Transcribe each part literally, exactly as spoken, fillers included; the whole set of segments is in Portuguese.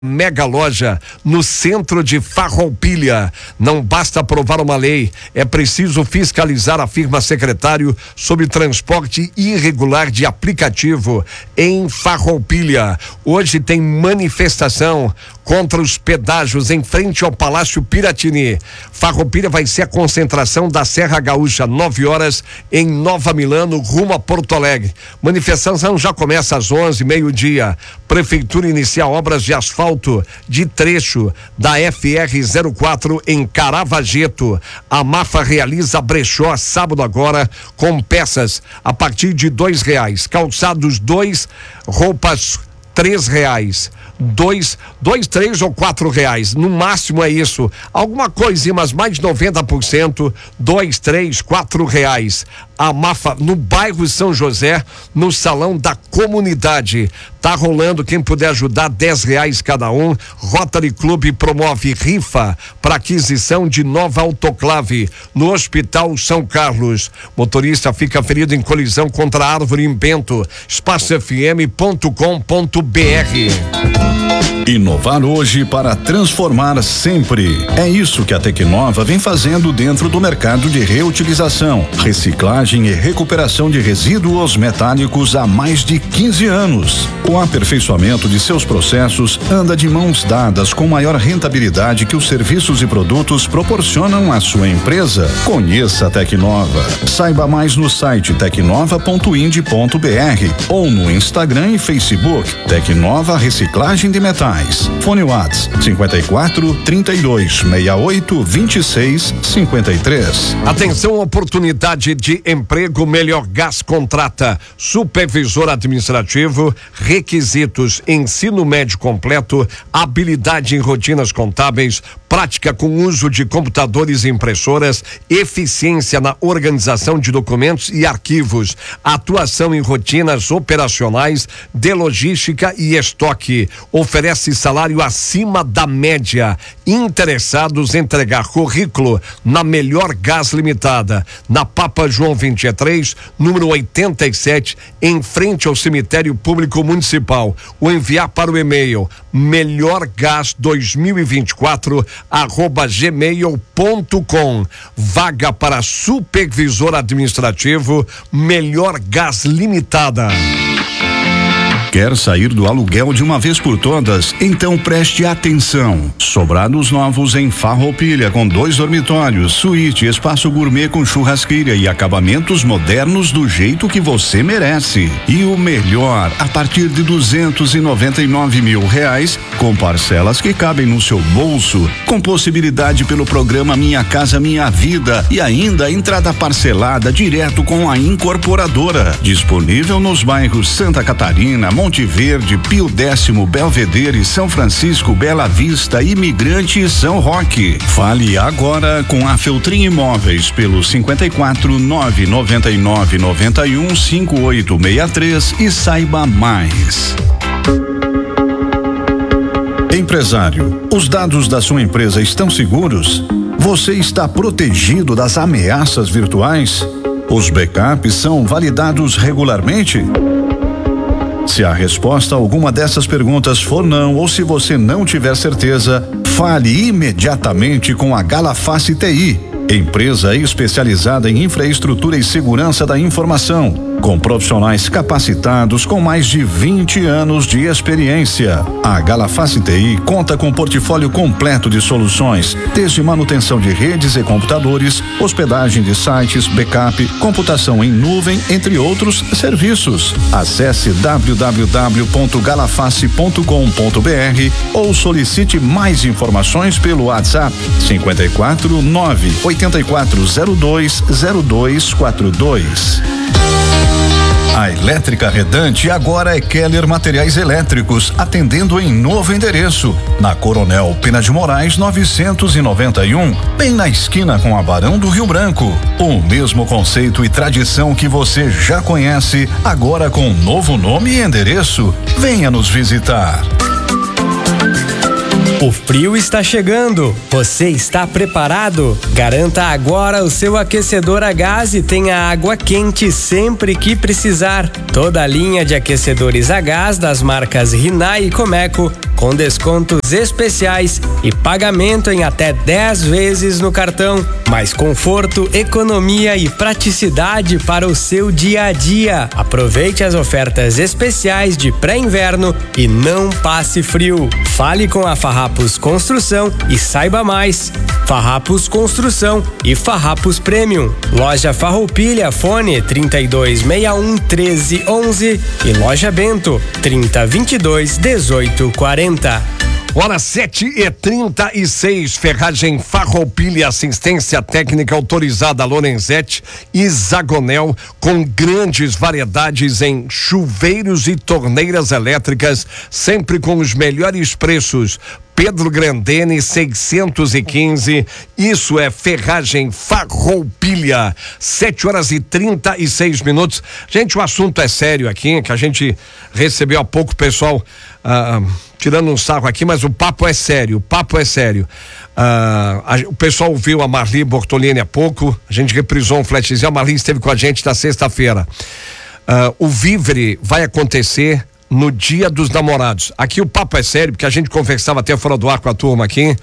Mega loja no centro de Farroupilha. Não basta aprovar uma lei, é preciso fiscalizar, afirma secretário sobre transporte irregular de aplicativo em Farroupilha. Hoje tem manifestação contra os pedágios em frente ao Palácio Piratini. Farroupilha vai ser a concentração da Serra Gaúcha, nove horas em Nova Milano, rumo a Porto Alegre. Manifestação já começa às onze, meio-dia. Prefeitura inicia obras de asfalto de trecho da F R zero quatro em Caravaggio. A Mafra realiza brechó sábado agora com peças a partir de dois reais. Calçados dois, roupas três reais. Dois, dois, três ou quatro reais. No máximo é isso. Alguma coisinha, mas mais de noventa por cento, dois, três, quatro reais. A Mafra no bairro São José, no salão da comunidade. Tá rolando, quem puder ajudar, dez reais cada um. Rotary Club promove rifa para aquisição de nova autoclave no Hospital São Carlos. Motorista fica ferido em colisão contra a árvore em Bento. espaço f m ponto com ponto b r. Inovar hoje para transformar sempre. É isso que a Tecnova vem fazendo dentro do mercado de reutilização, reciclagem e recuperação de resíduos metálicos há mais de quinze anos. O aperfeiçoamento de seus processos anda de mãos dadas com maior rentabilidade que os serviços e produtos proporcionam à sua empresa. Conheça a Tecnova. Saiba mais no site tecnova ponto ind ponto b r ou no Instagram e Facebook. Tecnova Reciclagem de Metais. Fone WhatsApp cinquenta e quatro, trinta e dois, sessenta e oito, vinte e seis, cinquenta e três. Atenção, oportunidade de emprego. Melhor Gás contrata supervisor administrativo, requisitos: ensino médio completo, habilidade em rotinas contábeis, prática com uso de computadores e impressoras, eficiência na organização de documentos e arquivos, atuação em rotinas operacionais de logística e estoque. Oferece salário acima da média. Interessados em entregar currículo na Melhor Gás Limitada, na Papa João vinte e três, número oitenta e sete, em frente ao cemitério público municipal. Ou enviar para o e-mail melhorgas dois mil e vinte e quatro arroba gmail ponto com. Vaga para supervisor administrativo Melhor Gás Limitada. Quer sair do aluguel de uma vez por todas? Então preste atenção. Sobrados novos em Farroupilha, com dois dormitórios, suíte, espaço gourmet com churrasqueira e acabamentos modernos do jeito que você merece. E o melhor, a partir de duzentos e noventa e nove mil reais, com parcelas que cabem no seu bolso, com possibilidade pelo programa Minha Casa Minha Vida e ainda entrada parcelada direto com a incorporadora. Disponível nos bairros Santa Catarina, Monte Verde, Pio Décimo, Belvedere, São Francisco, Bela Vista, Imigrante e São Roque. Fale agora com a Feltrin Imóveis pelo cinquenta e quatro, nove noventa e nove, noventa e um, cinquenta e oito sessenta e três e saiba mais. Empresário, os dados da sua empresa estão seguros? Você está protegido das ameaças virtuais? Os backups são validados regularmente? Se a resposta a alguma dessas perguntas for não, ou se você não tiver certeza, fale imediatamente com a Galaface T I, empresa especializada em infraestrutura e segurança da informação, com profissionais capacitados com mais de vinte anos de experiência. A Galaface T I conta com um portfólio completo de soluções, desde manutenção de redes e computadores, hospedagem de sites, backup, computação em nuvem, entre outros serviços. Acesse w w w ponto galaface ponto com ponto b r ou solicite mais informações pelo WhatsApp cinquenta e quatro, nove oitenta e quatro zero dois, zero dois quatro dois. A Elétrica Redante agora é Keller Materiais Elétricos, atendendo em novo endereço, na Coronel Pena de Moraes novecentos e noventa e um, bem na esquina com a Barão do Rio Branco. O mesmo conceito e tradição que você já conhece, agora com novo nome e endereço. Venha nos visitar. O frio está chegando. Você está preparado? Garanta agora o seu aquecedor a gás e tenha água quente sempre que precisar. Toda a linha de aquecedores a gás das marcas Rinnai e Comeco com descontos especiais e pagamento em até dez vezes no cartão. Mais conforto, economia e praticidade para o seu dia a dia. Aproveite as ofertas especiais de pré-inverno e não passe frio. Fale com a Farrapos Construção e saiba mais. Farrapos Construção e Farrapos Premium. Loja Farroupilha, fone trinta e dois sessenta e um, treze, onze e Loja Bento trinta, vinte e dois, dezoito, quarenta. Hora sete e trinta e seis, Ferragem Farroupilha, assistência técnica autorizada Lorenzetti e Zagonel, com grandes variedades em chuveiros e torneiras elétricas, sempre com os melhores preços. Pedro Grandene seiscentos e quinze, isso é Ferragem Farroupilha. Sete horas e trinta e seis minutos. Gente, o assunto é sério aqui, que a gente recebeu há pouco, pessoal, ah, tirando um sarro aqui, mas o papo é sério, o papo é sério. Ah, a, o pessoal ouviu a Marli Bortolini há pouco, a gente reprisou um flatzinho, a Marli esteve com a gente na sexta-feira. Ah, o Vivere vai acontecer no Dia dos Namorados. Aqui o papo é sério, porque a gente conversava até fora do ar com a turma aqui.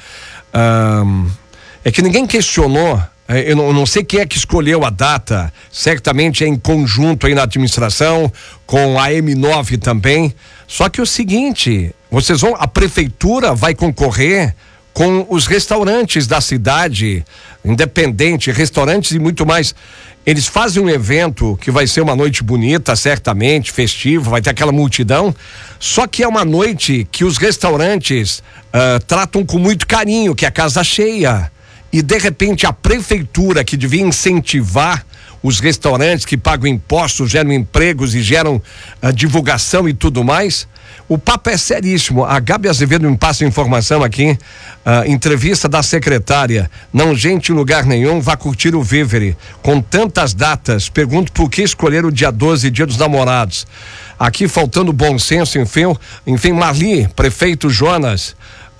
Um, é que ninguém questionou. Eu não, eu não sei quem é que escolheu a data. Certamente é em conjunto aí na administração, com a M nove também. Só que é o seguinte, vocês vão, a prefeitura vai concorrer com os restaurantes da cidade, independente, restaurantes e muito mais. Eles fazem um evento que vai ser uma noite bonita, certamente, festiva, vai ter aquela multidão, só que é uma noite que os restaurantes uh, tratam com muito carinho, que é a casa cheia. E de repente a prefeitura, que devia incentivar os restaurantes que pagam impostos, geram empregos e geram uh, divulgação e tudo mais. O papo é seríssimo. A Gabi Azevedo me passa informação aqui, uh, entrevista da secretária. Não gente em lugar nenhum, vá curtir o Vivere. Com tantas datas, pergunto por que escolher o dia doze, Dia dos Namorados. Aqui faltando bom senso, enfim, enfim, Marli, prefeito Jonas.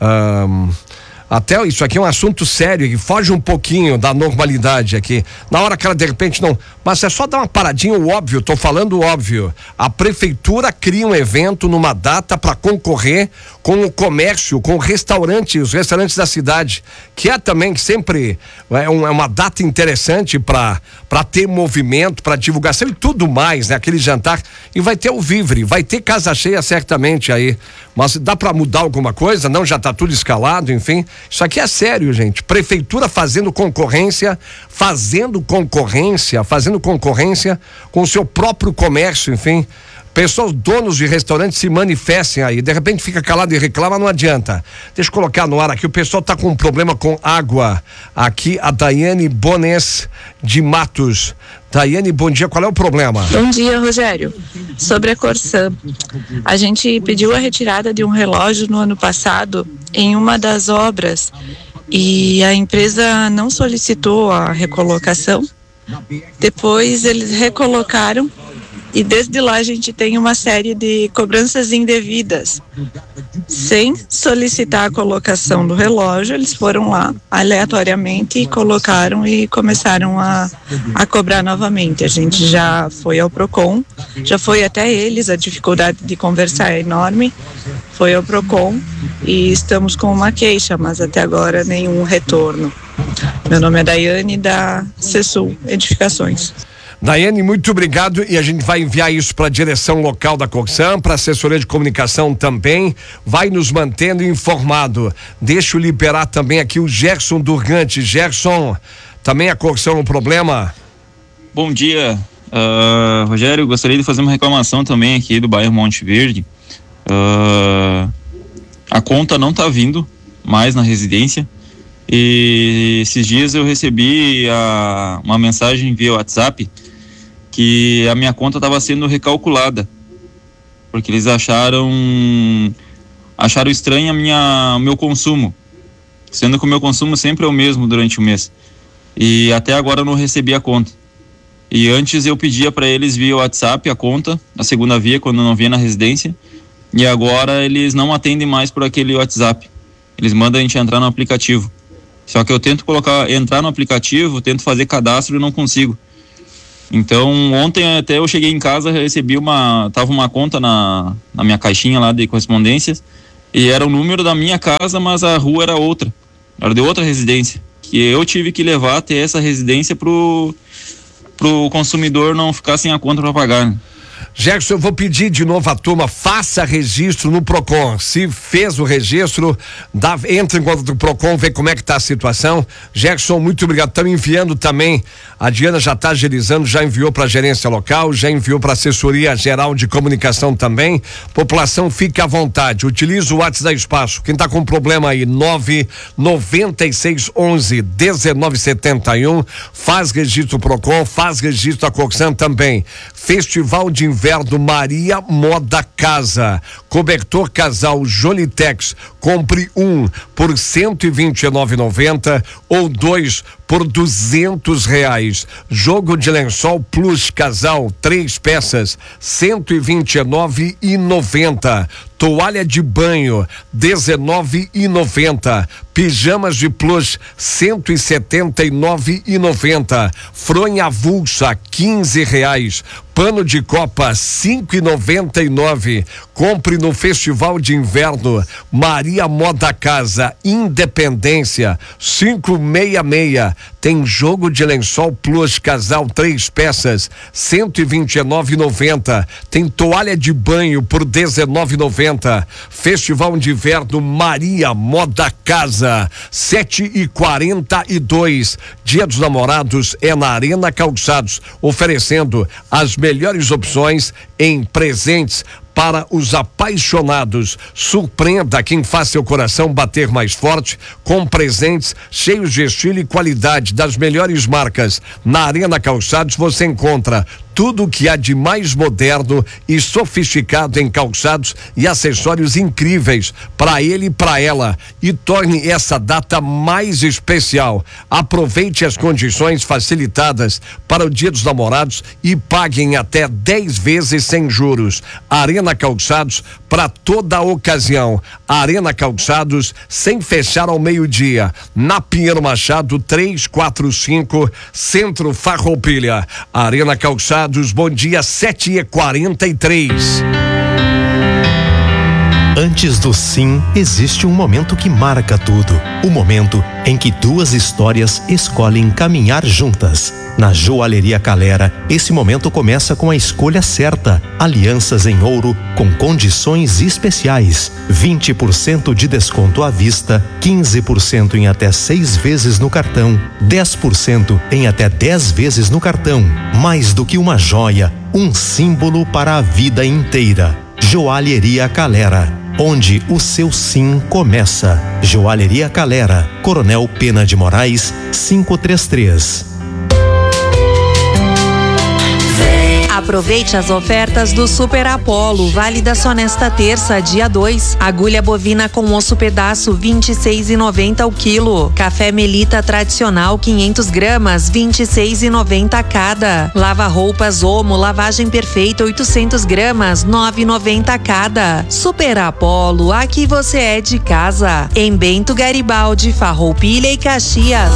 Um, Até isso aqui é um assunto sério e foge um pouquinho da normalidade aqui. Na hora que ela de repente não... Mas é só dar uma paradinha, o óbvio, tô falando o óbvio. A prefeitura cria um evento numa data para concorrer com o comércio, com o restaurante, os restaurantes da cidade, que é também que sempre é, um, é uma data interessante para para ter movimento, para divulgação e tudo mais, né? Aquele jantar. E vai ter o Vivere, vai ter casa cheia certamente aí. Mas dá para mudar alguma coisa? Não, já tá tudo escalado, enfim. Isso aqui é sério, gente. Prefeitura fazendo concorrência, fazendo concorrência, fazendo concorrência com o seu próprio comércio, enfim. Pessoas, donos de restaurantes se manifestem aí, de repente fica calado e reclama, não adianta. Deixa eu colocar no ar aqui, o pessoal tá com um problema com água. Aqui a Daiane Bones de Matos. Daiane, bom dia, qual é o problema? Bom dia, Rogério. Sobre a Corsan, a gente pediu a retirada de um relógio no ano passado em uma das obras e a empresa não solicitou a recolocação. Depois eles recolocaram e desde lá a gente tem uma série de cobranças indevidas. Sem solicitar a colocação do relógio, eles foram lá aleatoriamente e colocaram e começaram a, a cobrar novamente. A gente já foi ao Procon, já foi até eles, a dificuldade de conversar é enorme, foi ao Procon e estamos com uma queixa, mas até agora nenhum retorno. Meu nome é Daiane, da Cesul Edificações. Daiane, muito obrigado, e a gente vai enviar isso para a direção local da Corsan, para a assessoria de comunicação também, vai nos mantendo informado. Deixa eu liberar também aqui o Gerson Durgante. Gerson, também a Corsan é um problema? Bom dia, uh, Rogério, gostaria de fazer uma reclamação também aqui do bairro Monte Verde. Uh, a conta não está vindo mais na residência, e esses dias eu recebi a, uma mensagem via WhatsApp que a minha conta estava sendo recalculada, porque eles acharam acharam estranho a minha, o meu consumo, sendo que o meu consumo sempre é o mesmo durante o mês, e até agora eu não recebi a conta. E antes eu pedia para eles via WhatsApp a conta, a segunda via, quando eu não via na residência, e agora eles não atendem mais por aquele WhatsApp, eles mandam a gente entrar no aplicativo. Só que eu tento colocar, entrar no aplicativo, tento fazer cadastro e não consigo. Então, ontem até eu cheguei em casa, recebi uma, tava uma conta na, na minha caixinha lá de correspondências, E era o número da minha casa, mas a rua era outra. Era de outra residência. Que eu tive que levar até essa residência pro, pro consumidor não ficar sem a conta para pagar, né? Gerson, eu vou pedir de novo à turma, faça registro no Procon. Se fez o registro, dá, entra em contato do Procon, vê como é que tá a situação. Gerson, muito obrigado. Estamos enviando também, a Diana já está agilizando, já enviou para a gerência local, já enviou para a assessoria geral de comunicação também. População, fique à vontade, utilize o WhatsApp da Espaço. Quem está com problema aí, nove nove seis onze dezenove setenta e um, faz registro Procon, faz registro da Coxan também. Festival de Inverno Maria Moda Casa, cobertor casal Jolitex, compre um por cento e vinte e nove reais e noventa centavos ou dois por duzentos reais. Jogo de lençol plus casal, três peças, cento e vinte e nove reais e noventa centavos. Toalha de banho, dezenove reais e noventa centavos. Pijamas de plus, cento e setenta e nove reais e noventa centavos. Fronha avulsa, quinze reais. Pano de copa, cinco reais e noventa e nove centavos. Compre no Festival de Inverno Maria Moda Casa, Independência, cinco seis seis. Tem jogo de lençol plus casal, três peças, cento e vinte e nove reais e noventa centavos. Tem toalha de banho por dezenove reais e noventa centavos. Festival de Inverno Maria Moda Casa, sete e quarenta e dois. Dia dos Namorados é na Arena Calçados, oferecendo as melhores opções em presentes para os apaixonados. Surpreenda quem faz seu coração bater mais forte com presentes cheios de estilo e qualidade das melhores marcas. Na Arena Calçados você encontra tudo o que há de mais moderno e sofisticado em calçados e acessórios incríveis para ele e para ela, e torne essa data mais especial. Aproveite as condições facilitadas para o Dia dos Namorados e pague em até dez vezes sem juros. Arena Calçados, para toda ocasião. Arena Calçados, sem fechar ao meio-dia, na Pinheiro Machado trezentos e quarenta e cinco, Centro Farroupilha. Arena Calçados, bom dia, sete e quarenta e três. Antes do sim, existe um momento que marca tudo. O momento em que duas histórias escolhem caminhar juntas. Na Joalheria Calera, esse momento começa com a escolha certa. Alianças em ouro com condições especiais. vinte por cento de desconto à vista, quinze por cento em até seis vezes no cartão, dez por cento em até dez vezes no cartão. Mais do que uma joia, um símbolo para a vida inteira. Joalheria Calera, onde o seu sim começa. Joalheria Calera, Coronel Pena de Moraes, quinhentos e trinta e três. Aproveite as ofertas do Super Apollo, válida só nesta terça, dia dois. Agulha bovina com osso pedaço, vinte e seis reais e noventa centavos o quilo. Café Melita tradicional, quinhentos gramas, vinte e seis reais e noventa centavos cada. Lava roupas Omo, lavagem perfeita, oitocentos gramas, nove reais e noventa centavos cada. Super Apollo, aqui você é de casa. Em Bento Garibaldi, Farroupilha e Caxias.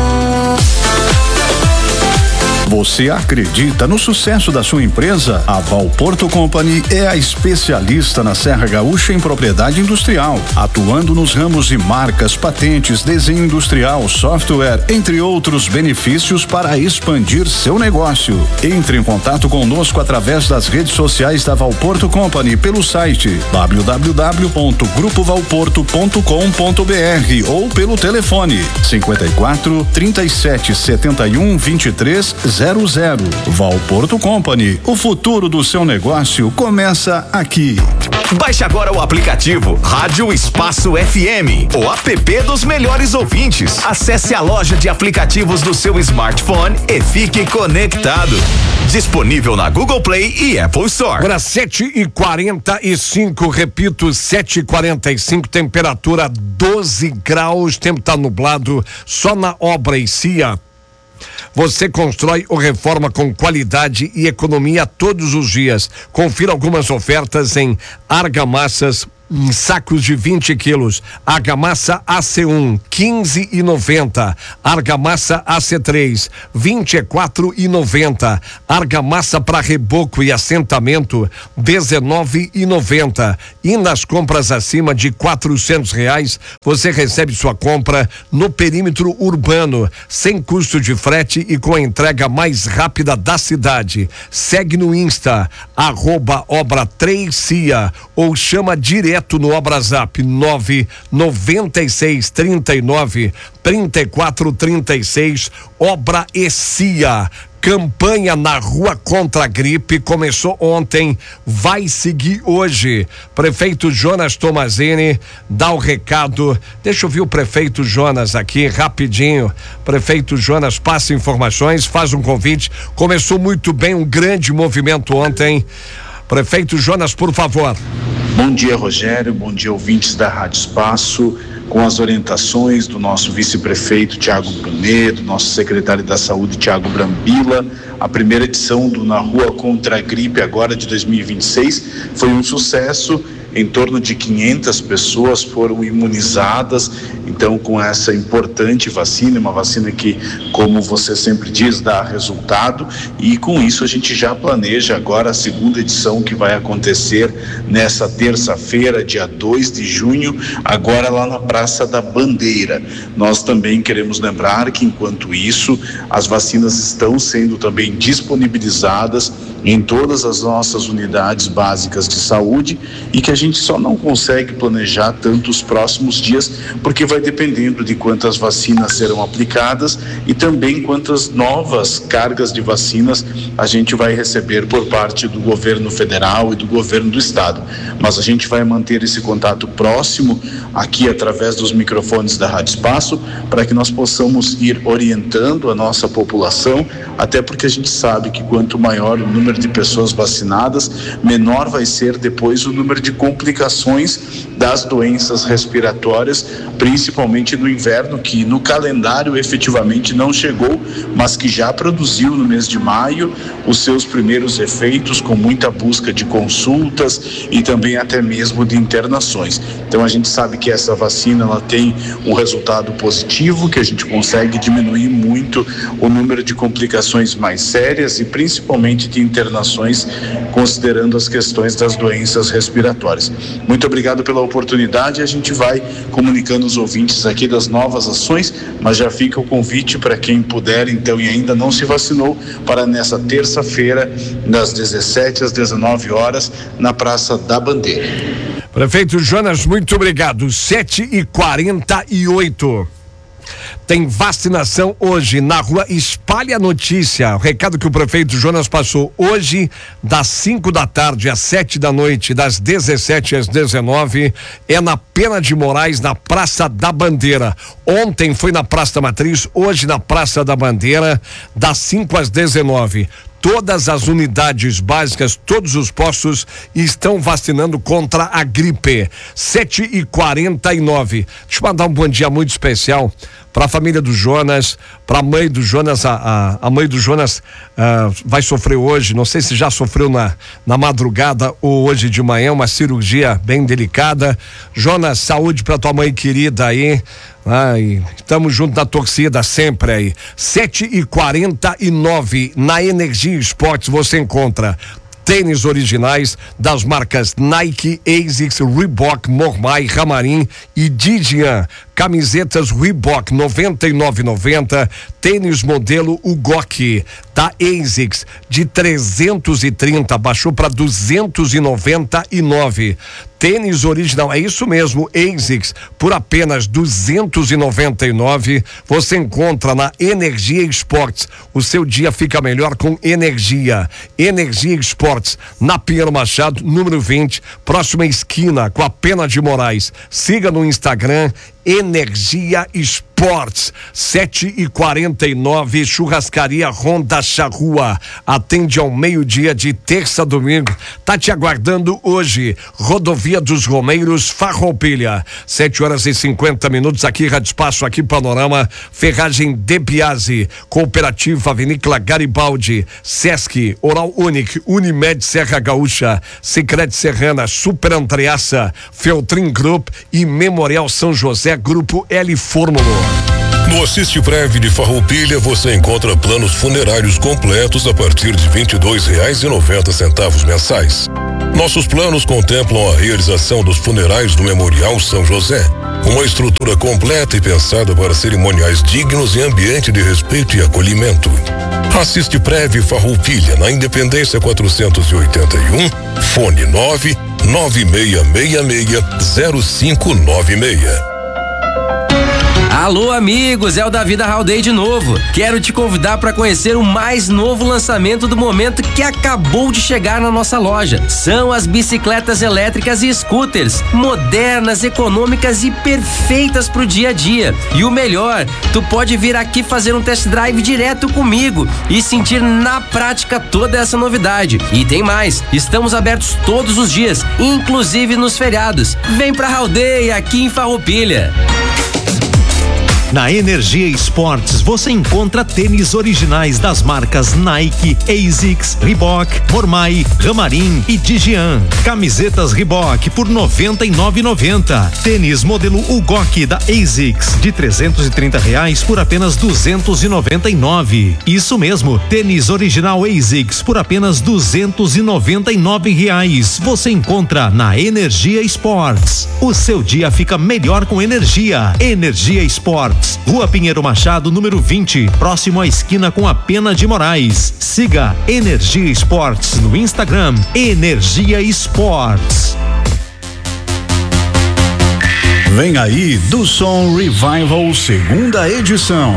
Você acredita no sucesso da sua empresa? A Valporto Company é a especialista na Serra Gaúcha em propriedade industrial, atuando nos ramos de marcas, patentes, desenho industrial, software, entre outros benefícios para expandir seu negócio. Entre em contato conosco através das redes sociais da Valporto Company pelo site w w w ponto grupo valporto ponto com ponto b r ou pelo telefone cinquenta e quatro, trinta e sete, setenta e um, vinte e três zero zero. Valporto Company, o futuro do seu negócio começa aqui. Baixe agora o aplicativo Rádio Espaço F M, o app dos melhores ouvintes. Acesse a loja de aplicativos do seu smartphone e fique conectado. Disponível na Google Play e Apple Store. Agora sete e quarenta e cinco, repito, sete e quarenta e cinco, temperatura doze graus, tempo tá nublado, só na obra e C I A. Você constrói ou reforma com qualidade e economia todos os dias. Confira algumas ofertas em argamassas, em sacos de vinte quilos. Argamassa A C um, quinze e noventa. Argamassa A C três, vinte e quatro e noventa. Argamassa para reboco e assentamento, dezenove e noventa. E nas compras acima de quatrocentos reais, você recebe sua compra no perímetro urbano, sem custo de frete e com a entrega mais rápida da cidade. Segue no Insta, arroba Obra três Cia, ou chama direto no Obrazap nove noventa e seis, trinta e nove, trinta e quatro, trinta e seis. Obra e Cia. Campanha na rua contra a gripe começou ontem, vai seguir hoje. Prefeito Jonas Tomazini dá o recado. Deixa eu ver o prefeito Jonas aqui rapidinho. Prefeito Jonas passa informações, faz um convite. Começou muito bem, um grande movimento ontem. Prefeito Jonas, por favor. Bom dia, Rogério. Bom dia, ouvintes da Rádio Espaço. Com as orientações do nosso vice-prefeito Tiago Brunet, do nosso secretário da Saúde Tiago Brambila, a primeira edição do Na Rua contra a Gripe agora de dois mil e vinte e seis foi um sucesso. Em torno de quinhentas pessoas foram imunizadas, então com essa importante vacina, uma vacina que, como você sempre diz, dá resultado, e com isso a gente já planeja agora a segunda edição que vai acontecer nessa terça-feira, dia dois de junho, agora lá na Praça da Bandeira. Nós também queremos lembrar que, enquanto isso, as vacinas estão sendo também disponibilizadas em todas as nossas unidades básicas de saúde, e que a gente só não consegue planejar tanto os próximos dias, porque vai dependendo de quantas vacinas serão aplicadas e também quantas novas cargas de vacinas a gente vai receber por parte do governo federal e do governo do estado. Mas a gente vai manter esse contato próximo aqui através dos microfones da Rádio Espaço, para que nós possamos ir orientando a nossa população, até porque a gente sabe que quanto maior o número de pessoas vacinadas, menor vai ser depois o número de complicações das doenças respiratórias, principalmente no inverno, que no calendário efetivamente não chegou, mas que já produziu no mês de maio os seus primeiros efeitos, com muita busca de consultas e também até mesmo de internações. Então a gente sabe que essa vacina ela tem um resultado positivo, que a gente consegue diminuir muito o número de complicações mais sérias e principalmente de internações, considerando as questões das doenças respiratórias. Muito obrigado pela oportunidade. A gente vai comunicando os ouvintes aqui das novas ações, mas já fica o convite para quem puder então e ainda não se vacinou, para nessa terça-feira, das dezessete às dezenove horas, na Praça da Bandeira. Prefeito Jonas, muito obrigado. sete e quarenta e oito. Tem vacinação hoje na rua. Espalhe a notícia. O recado que o prefeito Jonas passou hoje, das cinco da tarde às sete da noite, das dezessete às dezenove, é na Pena de Moraes, na Praça da Bandeira. Ontem foi na Praça da Matriz, hoje na Praça da Bandeira, das cinco às dezenove. Todas as unidades básicas, todos os postos estão vacinando contra a gripe. sete e quarenta e nove. Deixa eu mandar um bom dia muito especial para a família do Jonas, para a mãe do Jonas. A, a, a mãe do Jonas uh, vai sofrer hoje, não sei se já sofreu na, na madrugada ou hoje de manhã, uma cirurgia bem delicada. Jonas, saúde para tua mãe querida aí. Ai, estamos junto na torcida sempre aí. sete e quarenta e nove. Na Energia Esportes você encontra tênis originais das marcas Nike, ASICS, Reebok, Mormai, Ramarim e Didian. Camisetas Reebok noventa e nove reais e noventa centavos, tênis modelo Ugok da ASICS de trezentos e trinta baixou para duzentos e noventa e nove. Tênis original, é isso mesmo, ASICS por apenas duzentos e noventa e nove. Você encontra na Energia Esportes. O seu dia fica melhor com energia. Energia Esportes, na Pinheiro Machado, número vinte, próxima esquina com a Pena de Moraes. Siga no Instagram Energia Esportes. Sports, sete e quarenta e nove, Churrascaria Ronda Charrua, atende ao meio-dia de terça a domingo, tá te aguardando hoje, Rodovia dos Romeiros, Farroupilha, sete horas e cinquenta minutos, aqui Rádio Espaço, aqui Panorama, Ferragem De Biasi, Cooperativa Vinícola Garibaldi, Sesc, Oral Unique, Unimed Serra Gaúcha, Sicredi Serrana, Super Andreaça, Feltrin Group e Memorial São José, Grupo L Fórmulo. No Assiste Prev de Farroupilha você encontra planos funerários completos a partir de vinte e dois reais e noventa centavos mensais. Nossos planos contemplam a realização dos funerais do Memorial São José, uma estrutura completa e pensada para cerimoniais dignos e ambiente de respeito e acolhimento. Assiste Prev Farroupilha, na Independência quatrocentos e oitenta e um, fone nove nove seis seis seis zero cinco nove seis. Alô amigos, é o Davi da Haldei de novo. Quero te convidar para conhecer o mais novo lançamento do momento que acabou de chegar na nossa loja. São as bicicletas elétricas e scooters, modernas, econômicas e perfeitas pro dia a dia. E o melhor, tu pode vir aqui fazer um test drive direto comigo e sentir na prática toda essa novidade. E tem mais, estamos abertos todos os dias, inclusive nos feriados. Vem pra Haldei, aqui em Farroupilha. Na Energia Esportes você encontra tênis originais das marcas Nike, ASICS, Reebok, Mormai, Ramarim e Digian. Camisetas Reebok por noventa e nove reais e noventa centavos. Tênis modelo Ugok da ASICS de trezentos e trinta reais por apenas duzentos e noventa e nove. Isso mesmo, tênis original ASICS por apenas duzentos e noventa e nove reais. Você encontra na Energia Esportes. O seu dia fica melhor com energia. Energia Esportes. Rua Pinheiro Machado, número vinte, próximo à esquina com a Pena de Moraes. Siga Energia Esportes no Instagram, Energia Esportes. Vem aí do Som Revival, segunda edição.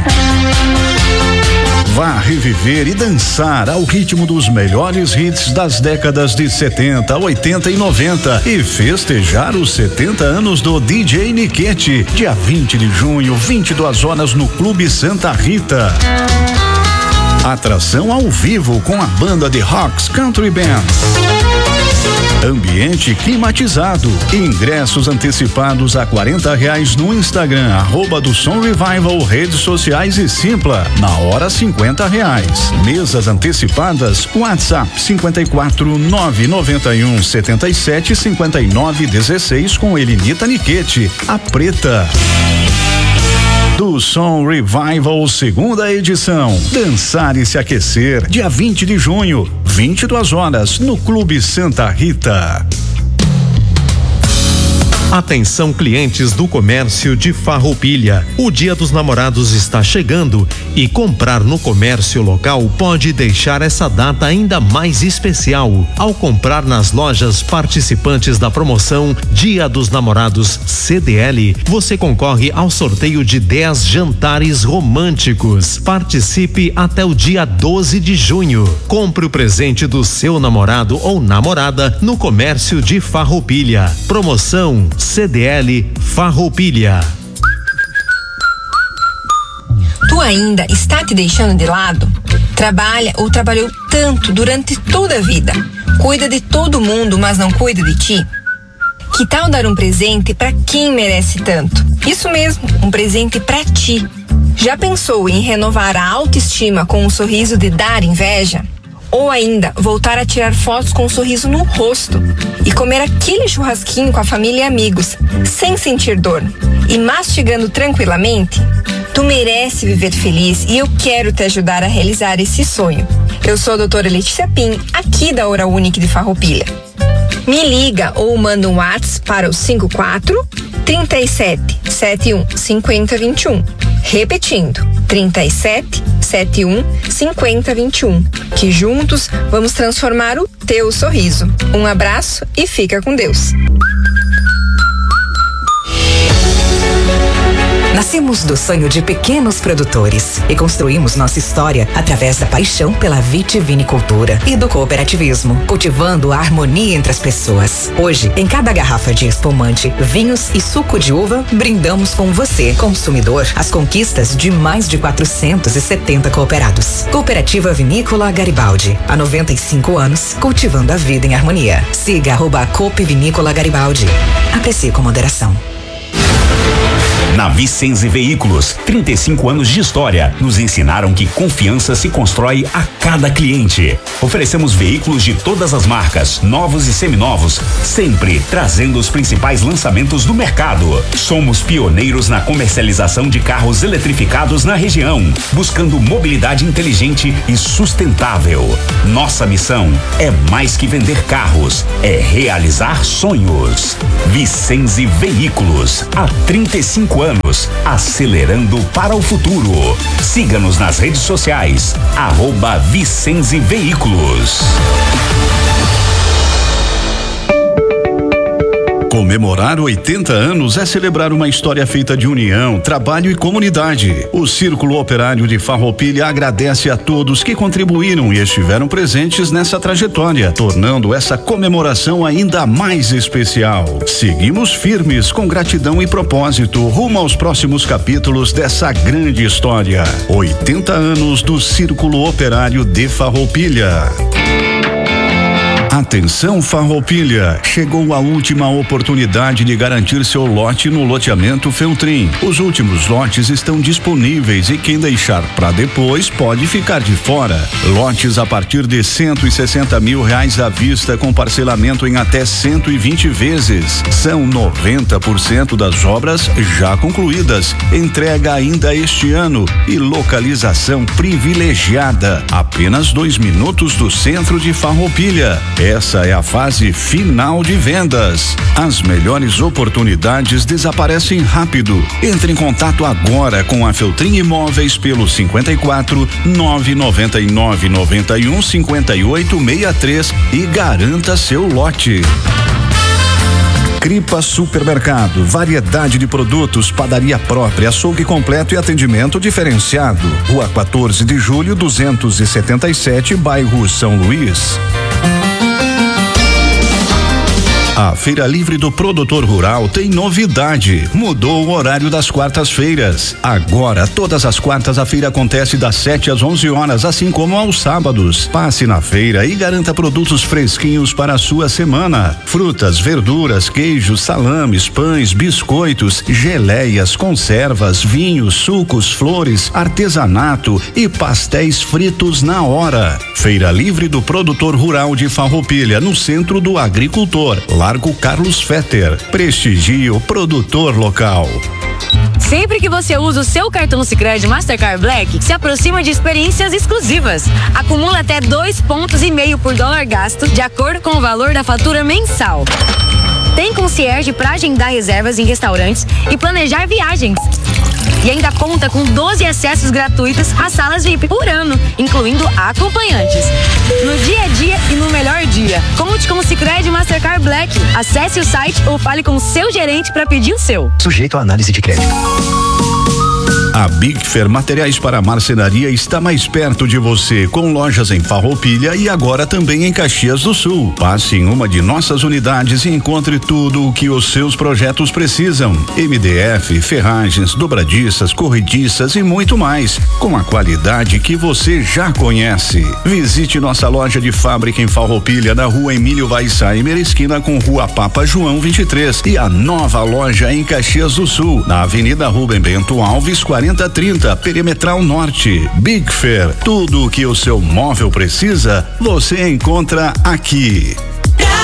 Vá reviver e dançar ao ritmo dos melhores hits das décadas de setenta, oitenta e noventa e festejar os setenta anos do D J Niquete, dia vinte de junho, vinte e duas horas no Clube Santa Rita. Atração ao vivo com a banda de Rocks Country Band. Ambiente climatizado. Ingressos antecipados a quarenta reais no Instagram, arroba do Som Revival, redes sociais e Simpla. Na hora cinquenta reais. Mesas antecipadas, WhatsApp cinquenta e quatro nove noventa e um setenta e sete cinquenta e nove dezesseis com Elinita Niquete, a preta. Do Som Revival, segunda edição. Dançar e se aquecer, dia vinte de junho, vinte e duas horas, no Clube Santa Rita. Atenção clientes do comércio de Farroupilha, o Dia dos Namorados está chegando e comprar no comércio local pode deixar essa data ainda mais especial. Ao comprar nas lojas participantes da promoção Dia dos Namorados C D L, você concorre ao sorteio de dez jantares românticos. Participe até o dia doze de junho. Compre o presente do seu namorado ou namorada no comércio de Farroupilha. Promoção C D L Farroupilha. Tu ainda está te deixando de lado? Trabalha ou trabalhou tanto durante toda a vida? Cuida de todo mundo, mas não cuida de ti? Que tal dar um presente para quem merece tanto? Isso mesmo, um presente para ti. Já pensou em renovar a autoestima com um sorriso de dar inveja? Ou ainda, voltar a tirar fotos com um sorriso no rosto e comer aquele churrasquinho com a família e amigos, sem sentir dor e mastigando tranquilamente? Tu merece viver feliz e eu quero te ajudar a realizar esse sonho. Eu sou a doutora Letícia Pim, aqui da Oral Unique de Farroupilha. Me liga ou manda um WhatsApp para o cinco quatro, trinta e sete, setenta e um, cinquenta, vinte e um. Repetindo, trinta e sete, setenta e um, cinquenta, vinte e um. Que juntos vamos transformar o teu sorriso. Um abraço e fica com Deus. Na Nascemos do sonho de pequenos produtores e construímos nossa história através da paixão pela vitivinicultura e do cooperativismo, cultivando a harmonia entre as pessoas. Hoje, em cada garrafa de espumante, vinhos e suco de uva, brindamos com você, consumidor, as conquistas de mais de quatrocentos e setenta cooperados. Cooperativa Vinícola Garibaldi, há noventa e cinco anos, cultivando a vida em harmonia. Siga arroba Coop Vinícola Garibaldi. Aprecie com moderação. Na Vicenze Veículos, trinta e cinco anos de história nos ensinaram que confiança se constrói a cada cliente. Oferecemos veículos de todas as marcas, novos e seminovos, sempre trazendo os principais lançamentos do mercado. Somos pioneiros na comercialização de carros eletrificados na região, buscando mobilidade inteligente e sustentável. Nossa missão é mais que vender carros, é realizar sonhos. Vicenze Veículos, há trinta e cinco anos, acelerando para o futuro. Siga-nos nas redes sociais, arroba Vicenze Veículos. Comemorar oitenta anos é celebrar uma história feita de união, trabalho e comunidade. O Círculo Operário de Farroupilha agradece a todos que contribuíram e estiveram presentes nessa trajetória, tornando essa comemoração ainda mais especial. Seguimos firmes com gratidão e propósito rumo aos próximos capítulos dessa grande história. oitenta anos do Círculo Operário de Farroupilha. Atenção Farroupilha, chegou a última oportunidade de garantir seu lote no loteamento Feltrin. Os últimos lotes estão disponíveis e quem deixar para depois pode ficar de fora. Lotes a partir de cento e sessenta mil reais à vista com parcelamento em até cento e vinte vezes. São noventa por cento das obras já concluídas. Entrega ainda este ano e localização privilegiada. Apenas dois minutos do centro de Farroupilha. Essa é a fase final de vendas. As melhores oportunidades desaparecem rápido. Entre em contato agora com a Feltrin Imóveis pelo cinquenta e quatro, nove noventa e nove, noventa e um, cinquenta e oito, sessenta e três e garanta seu lote. Cripa Supermercado, variedade de produtos, padaria própria, açougue completo e atendimento diferenciado. Rua quatorze de julho, duzentos e setenta e sete, bairro São Luís. A Feira Livre do Produtor Rural tem novidade. Mudou o horário das quartas-feiras. Agora, todas as quartas, a feira acontece das sete às onze horas, assim como aos sábados. Passe na feira e garanta produtos fresquinhos para a sua semana. Frutas, verduras, queijos, salames, pães, biscoitos, geleias, conservas, vinhos, sucos, flores, artesanato e pastéis fritos na hora. Feira Livre do Produtor Rural de Farroupilha, no centro do agricultor. Largo Carlos Fetter. Prestigie o produtor local. Sempre que você usa o seu cartão Sicredi Mastercard Black, se aproxima de experiências exclusivas. Acumula até dois pontos e meio por dólar gasto, de acordo com o valor da fatura mensal. Tem concierge para agendar reservas em restaurantes e planejar viagens. E ainda conta com doze acessos gratuitos às salas V I P por ano, incluindo acompanhantes. No dia a dia e no melhor dia. Conte com o Sicredi Mastercard Black. Acesse o site ou fale com o seu gerente para pedir o seu. Sujeito à análise de crédito. A Big Fair Materiais para Marcenaria está mais perto de você, com lojas em Farroupilha e agora também em Caxias do Sul. Passe em uma de nossas unidades e encontre tudo o que os seus projetos precisam. M D F, ferragens, dobradiças, corrediças e muito mais, com a qualidade que você já conhece. Visite nossa loja de fábrica em Farroupilha, na rua Emílio Weissheimer, esquina com rua Papa João vinte e três, e a nova loja em Caxias do Sul, na Avenida Rubem Bento Alves, quarenta trinta, Perimetral Norte. Big Fair, tudo o que o seu móvel precisa, você encontra aqui.